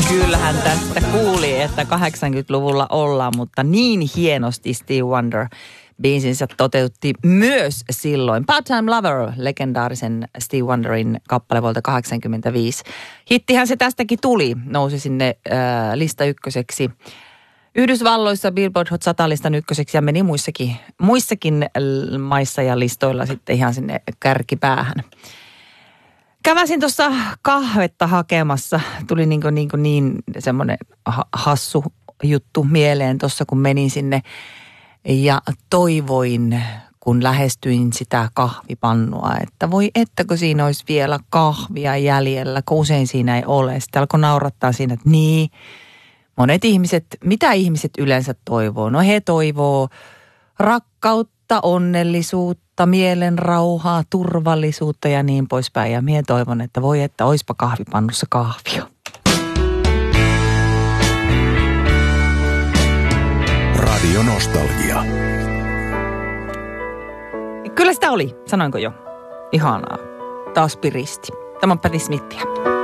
Kyllähän tästä kuuli, että 80-luvulla ollaan, mutta niin hienosti Stevie Wonder biisinsä toteutti myös silloin. Part-Time Lover, legendaarisen Stevie Wonderin kappale vuodelta 85. Hittihän se tästäkin tuli, nousi sinne lista ykköseksi. Yhdysvalloissa Billboard Hot 100-listan ykköseksi ja meni muissakin maissa ja listoilla sitten ihan sinne kärkipäähän. Käväsin tuossa kahvetta hakemassa. Tuli niin semmoinen hassu juttu mieleen tuossa, kun menin sinne. Ja toivoin, kun lähestyin sitä kahvipannua, että voi ettäkö siinä olisi vielä kahvia jäljellä, kun usein siinä ei ole. Sitten alkoi naurattaa siinä, että niin, monet ihmiset, mitä ihmiset yleensä toivoo? No he toivoo rakkautta, onnellisuutta, mielenrauhaa, turvallisuutta ja niin poispäin. Ja minä toivon, että voi että oispa kahvipannussa kahvia. Radio Nostalgia. Kyllä sitä oli, sanoinko jo. Ihanaa. Taas piristi. Tämä on Patti Smithia.